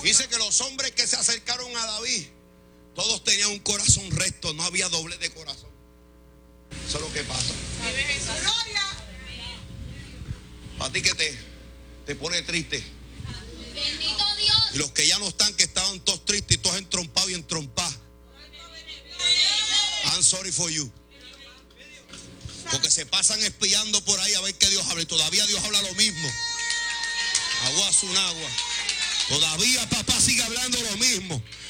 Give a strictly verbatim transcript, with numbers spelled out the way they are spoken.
Dice que los hombres que se acercaron a David, todos tenían un corazón recto, no había doble de corazón. Eso es lo que pasa. Para ti que te, te pone triste. Bendito Dios. Y los que ya no están, que estaban todos tristes y todos entrompados y entrompados. I'm sorry for you. Porque se pasan espiando por ahí a ver que Dios habla. Y todavía Dios habla lo mismo. Agua, un agua. Todavía papá sigue hablando lo mismo.